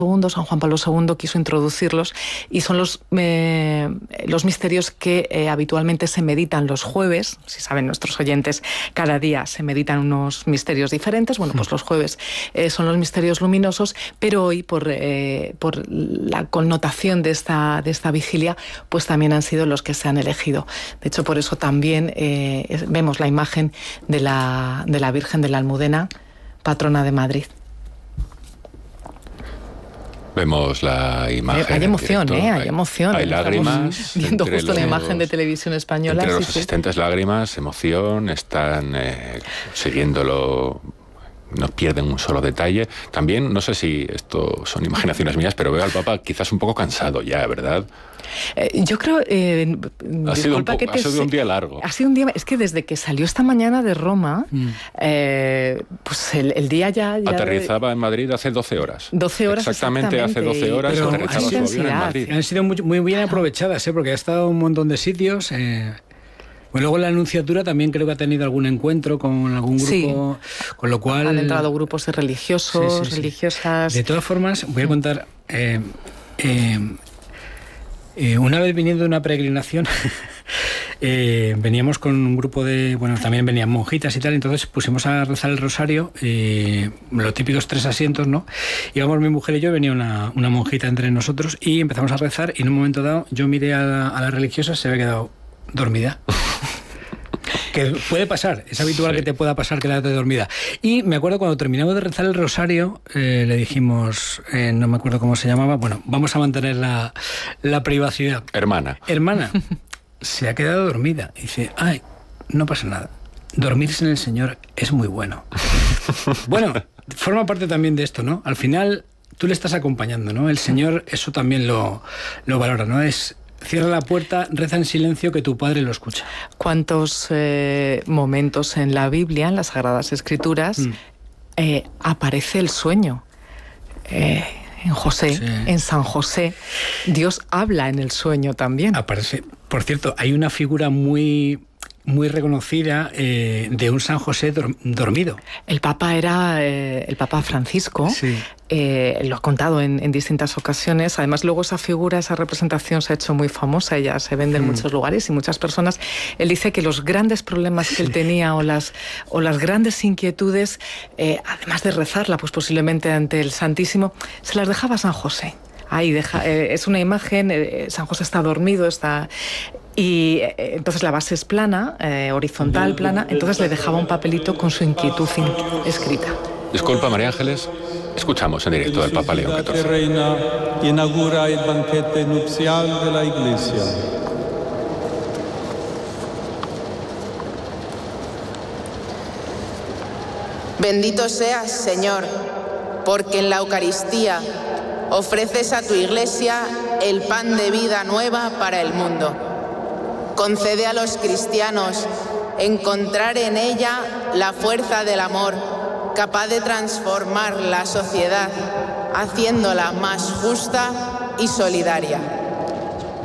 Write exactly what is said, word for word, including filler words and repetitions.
San Juan Pablo segundo quiso introducirlos y son los, eh, los misterios que eh, habitualmente se meditan los jueves. Si saben nuestros oyentes, cada día se meditan unos misterios diferentes. Bueno, pues los jueves eh, son los misterios luminosos, pero hoy por, eh, por la connotación de esta, de esta vigilia, pues también han sido los que se han elegido. De hecho, por eso también eh, vemos la imagen de la, de la Virgen de la Almudena, patrona de Madrid. Vemos la imagen. Hay emoción, directo, ¿eh? Hay, hay emoción. Hay lágrimas. Viendo justo los, la imagen de televisión española. Entre sí, los sí. asistentes, lágrimas, emoción, están eh, siguiéndolo. No pierden un solo detalle. También, no sé si esto son imaginaciones mías, pero veo al Papa quizás un poco cansado ya, ¿verdad? Eh, yo creo... Eh, ha sido, un, poco, que te, ha sido un día largo. Ha sido un día... Es que desde que salió esta mañana de Roma, mm. eh, pues el, el día ya, ya... Aterrizaba en Madrid hace doce horas. doce horas exactamente. Exactamente hace doce horas pero aterrizaba su avión en Madrid. Han sido muy, muy bien aprovechadas, ¿eh? Porque ha estado en un montón de sitios... Eh... Bueno, luego la Anunciatura también creo que ha tenido algún encuentro con algún grupo, sí. Con lo cual... Han entrado grupos de religiosos, sí, sí, sí. religiosas... De todas formas, voy a contar... Eh, eh, eh, una vez viniendo de una peregrinación, eh, veníamos con un grupo de... Bueno, también venían monjitas y tal, entonces pusimos a rezar el rosario, eh, los típicos tres asientos, ¿no? Íbamos mi mujer y yo, venía una, una monjita entre nosotros y empezamos a rezar y en un momento dado yo miré a la, a la religiosa, se había quedado dormida. Que puede pasar, es habitual sí. que te pueda pasar quedarte dormida. Y me acuerdo cuando terminamos de rezar el rosario, eh, le dijimos, eh, no me acuerdo cómo se llamaba, bueno, vamos a mantener la, la privacidad. Hermana. Hermana, se ha quedado dormida. Y dice, ay, no pasa nada. Dormirse en el Señor es muy bueno. Bueno, forma parte también de esto, ¿no? Al final, tú le estás acompañando, ¿no? El Señor eso también lo, lo valora, ¿no? Es... Cierra la puerta, reza en silencio, que tu Padre lo escucha. ¿Cuántos eh, momentos en la Biblia, en las Sagradas Escrituras, mm. eh, aparece el sueño? Eh, en José, sí. en San José, Dios habla en el sueño también. Aparece. Por cierto, hay una figura muy... muy reconocida eh, de un San José dor- dormido. El Papa era eh, el Papa Francisco, sí. eh, lo ha contado en, en distintas ocasiones. Además, luego esa figura, esa representación se ha hecho muy famosa, ella se vende en mm. muchos lugares y muchas personas. Él dice que los grandes problemas sí. que él tenía o las, o las grandes inquietudes, eh, además de rezarla, pues posiblemente ante el Santísimo, se las dejaba a San José. Ahí deja, eh, es una imagen, eh, San José está dormido, está... Y eh, entonces la base es plana, eh, horizontal, plana, entonces le dejaba un papelito con su inquietud escrita. Disculpa, María Ángeles, escuchamos en directo del Papa León catorce. Reina inaugura el banquete nupcial de la Iglesia. Bendito seas, Señor, porque en la Eucaristía ofreces a tu Iglesia el pan de vida nueva para el mundo. Concede a los cristianos encontrar en ella la fuerza del amor, capaz de transformar la sociedad, haciéndola más justa y solidaria.